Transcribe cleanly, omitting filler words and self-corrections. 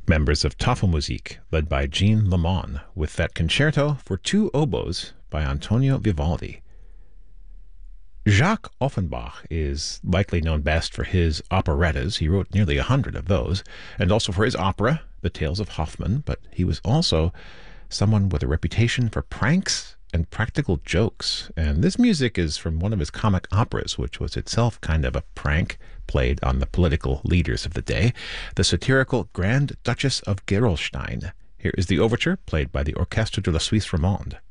members of Tafelmusik, led by Jean Lamont, with that concerto for two oboes by Antonio Vivaldi. Jacques Offenbach is likely known best for his operettas. He wrote nearly 100 of those, and also for his opera, The Tales of Hoffmann, but he was also someone with a reputation for pranks and practical jokes. And this music is from one of his comic operas, which was itself kind of a prank played on the political leaders of the day, the satirical Grand Duchess of Gerolstein. Here is the overture, played by the Orchestre de la Suisse Romande.